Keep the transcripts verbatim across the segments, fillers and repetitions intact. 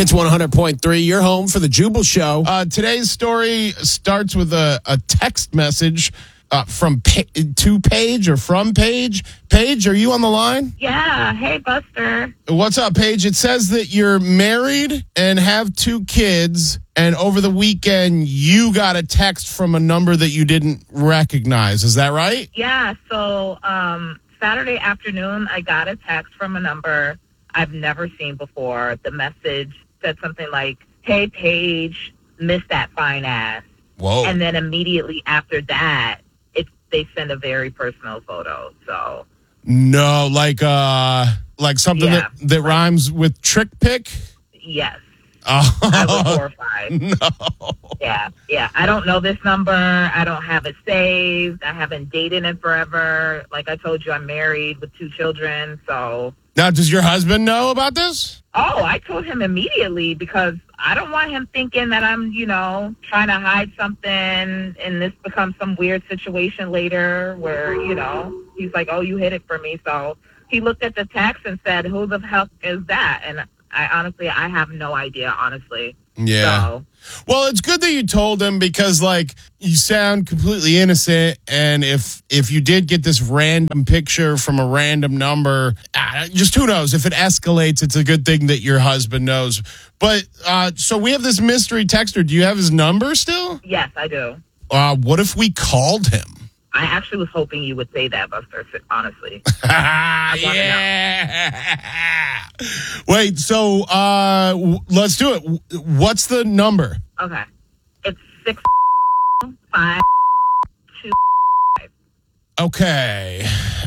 It's one hundred point three, your home for the Jubal Show. Uh, today's story starts with a, a text message uh, from pa- to Paige or from Paige. Paige, are you on the line? Yeah. Hey, Buster. What's up, Paige? It says that you're married and have two kids, and over the weekend you got a text from a number that you didn't recognize. Is that right? Yeah. So um, Saturday afternoon, I got a text from a number I've never seen before. The message said something like, "Hey, Paige, miss that fine ass." Whoa. And then immediately after that, it, they send a very personal photo. So No, like uh, like something Yeah. that, that rhymes with trick pick? yes, Oh, I was horrified. no. Yeah, yeah. I don't know this number. I don't have it saved. I haven't dated in forever. Like I told you, I'm married with two children. So, Now, does your husband know about this? oh, I told him immediately because I don't want him thinking that I'm, you know, trying to hide something and this becomes some weird situation later where, you know, he's like, "Oh, you hid it for me." So he looked at the text and said, "Who the hell is that?" And I honestly, I have no idea, honestly. Yeah. So, Well, it's good that you told him because, like, you sound completely innocent. And if if you did get this random picture from a random number, uh, just who knows? If it escalates, it's a good thing that your husband knows. But uh, so we have this mystery texter. Do you have his number still? yes, I do. Uh, what if we called him? I actually was hoping you would say that, Buster, honestly. Yeah. Wait, so uh, w- let's do it. W- What's the number? Okay. It's six five two. Okay.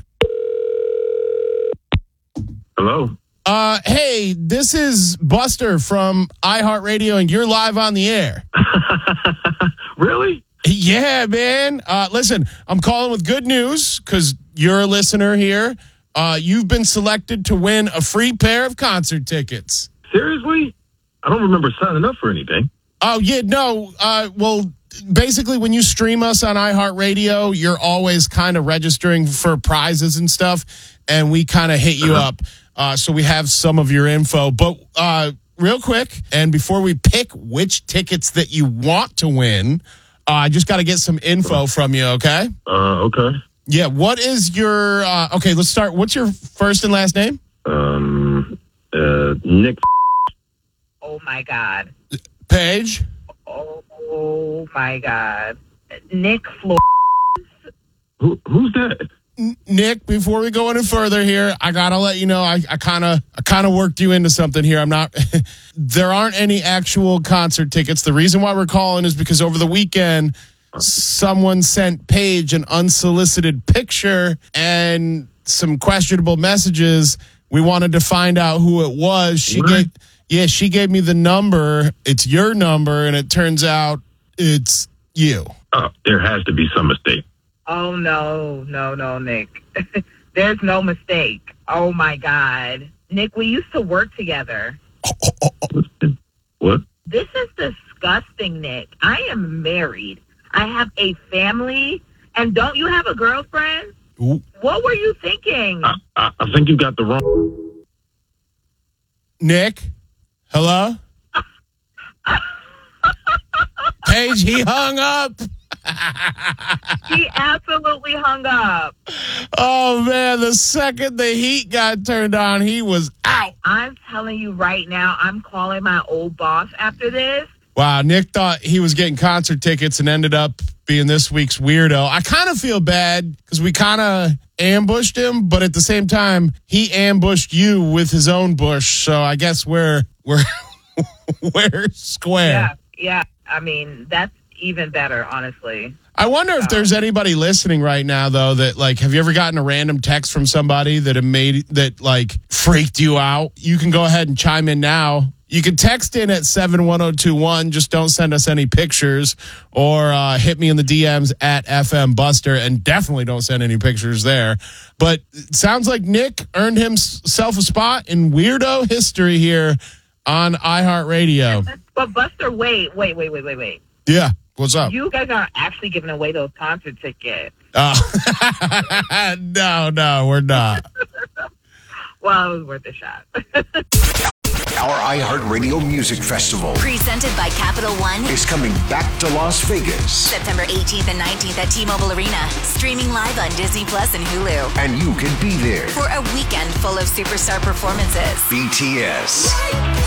Hello? Uh, hey, this is Buster from iHeartRadio, and you're live on the air. Really? Yeah, man. Uh, listen, I'm calling with good news because you're a listener here. Uh, you've been selected to win a free pair of concert tickets. Seriously? I don't remember signing up for anything. Oh, yeah, no. Uh, well, basically, when you stream us on iHeartRadio, you're always kind of registering for prizes and stuff, and we kind of hit you Uh-huh. up. Uh, so we have some of your info. But uh, real quick, and before we pick which tickets that you want to win, uh, I just got to get some info from you, okay? Uh, okay. Yeah, what is your... Uh, okay, let's start. What's your first and last name? Um, uh, Nick. Oh, my God. Paige? Oh, my God. Nick Flores. Who, who's that? Nick, before we go any further here, I gotta let you know I kind of I kind of worked you into something here. I'm not. There aren't any actual concert tickets. The reason why we're calling is because over the weekend, someone sent Paige an unsolicited picture and some questionable messages. We wanted to find out who it was. She What? gave, yeah, she gave me the number. It's your number, and it turns out it's you. Uh, there has to be some mistake. Oh, no, no, no, Nick. There's no mistake. Oh, my God. Nick, we used to work together. What? This is disgusting, Nick. I am married. I have a family. And don't you have a girlfriend? Ooh. What were you thinking? I, I, I think you got the wrong... Nick, hello? Paige, he hung up. He absolutely hung up. Oh, man, the second the heat got turned on, he was out. I'm telling you right now, I'm calling my old boss after this. Wow, Nick thought he was getting concert tickets and ended up being this week's weirdo. I kind of feel bad because we kind of ambushed him, but at the same time, he ambushed you with his own bush. So I guess we're we're we're square. Yeah, yeah. I mean, that's even better, honestly. I wonder if there's anybody listening right now, though, that, like, have you ever gotten a random text from somebody that have made, that, like, freaked you out? You can go ahead and chime in now. You can text in at seven one zero two one. Just don't send us any pictures, or uh, hit me in the D Ms at F M Buster, and definitely don't send any pictures there. But it sounds like Nick earned himself a spot in weirdo history here on iHeartRadio. But Buster, wait, wait, wait, wait, wait, wait. Yeah. What's up? You guys are actually giving away those concert tickets. Uh, no, no, we're not. Well, it was worth a shot. Our iHeartRadio Music Festival Presented by Capital One. is coming back to Las Vegas. September eighteenth and nineteenth at T-Mobile Arena. Streaming live on Disney Plus and Hulu. And you can be there. For a weekend full of superstar performances. B T S.